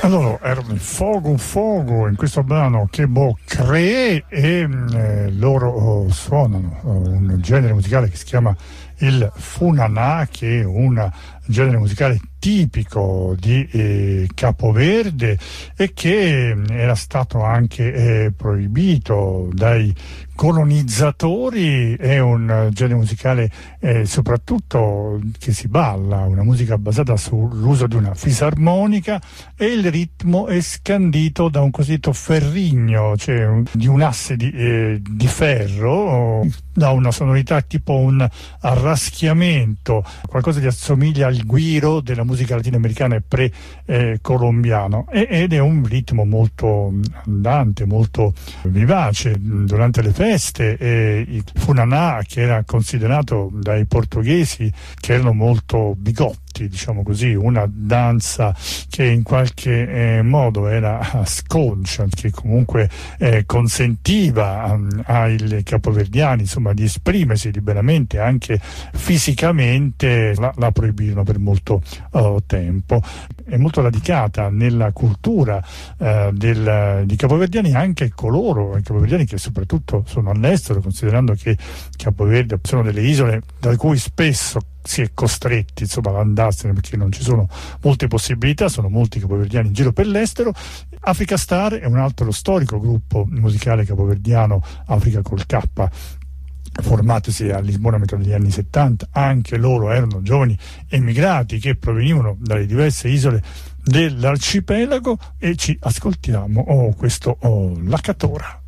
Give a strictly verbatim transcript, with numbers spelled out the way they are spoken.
Allora, erano il Fogo Fogo in questo brano che Bo Cree e eh, loro oh, suonano oh, un genere musicale che si chiama il Funanà, che è un genere musicale tipico di eh, Capoverde e che eh, era stato anche eh, proibito dai colonizzatori. È un genere musicale eh, soprattutto che si balla, una musica basata sull'uso di una fisarmonica, e il ritmo è scandito da un cosiddetto ferrigno, cioè un, di un asse di, eh, di ferro, da una sonorità tipo un arraschiamento, qualcosa che assomiglia al guiro della musica latinoamericana e pre-colombiano, eh, ed è un ritmo molto andante, molto vivace durante le feste. E il Funanà, che era considerato dai portoghesi che erano molto bigotti, diciamo così, una danza che in qualche eh, modo era sconcia, che comunque eh, consentiva um, ai capoverdiani insomma di esprimersi liberamente anche fisicamente, la, la proibirono per molto uh, tempo. È molto radicata nella cultura uh, del, di capoverdiani anche coloro, i capoverdiani che soprattutto sono all'estero, considerando che Capoverde sono delle isole da cui spesso si è costretti insomma ad andarsene perché non ci sono molte possibilità, sono molti capoverdiani in giro per l'estero. Africa Star è un altro storico gruppo musicale capoverdiano, Africa col K, formatosi a Lisbona a metà degli anni settanta. Anche loro erano giovani emigrati che provenivano dalle diverse isole dell'arcipelago, e ci ascoltiamo oh, questo oh, La Catora.